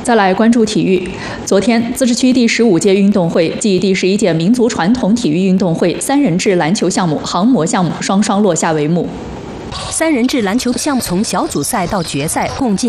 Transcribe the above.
再来关注体育。昨天，自治区第15届运动会暨第11届民族传统体育运动会3人制篮球项目航模项目双双落下帷幕。 3人制篮球项目从小组赛到决赛共进